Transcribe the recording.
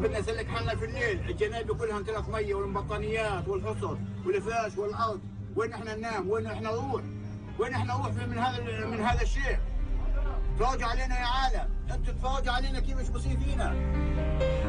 بدنا نسلك حالنا في الليل، الجنابي كلها انطلق ميه والبطانيات والحصر والفراش والارض، وين احنا ننام؟ وين احنا نروح؟ وين احنا نروح من هذا الشيء؟ تفرجوا علينا يا عالم، انتم تفرجوا علينا كيف ايش بصير فينا.